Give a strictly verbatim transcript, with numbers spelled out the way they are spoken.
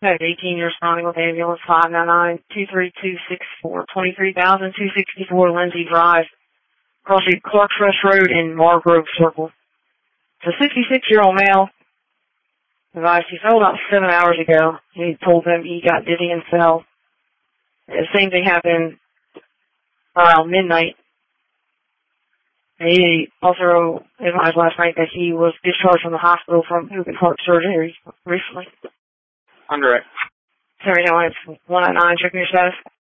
eighteen, you're responding with ambulance five nine nine, two three two six four, twenty-three thousand two hundred sixty-four Lindsay Drive, crossing Clark Fresh Road in Margrove Circle. It's a sixty-six-year-old male. Advised he fell about seven hours ago. He told them he got dizzy and fell. The same thing happened around midnight. He also advised last night that he was discharged from the hospital from open heart surgery recently. Under it. Sorry, now it's one nine nine, checking your status.